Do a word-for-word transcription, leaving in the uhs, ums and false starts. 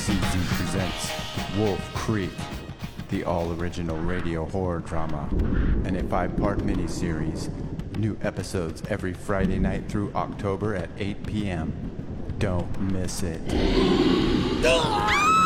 C Z presents Wolf Creek, the all-original radio horror drama, and a five-part miniseries. New episodes every Friday night through October at eight p.m. Don't miss it.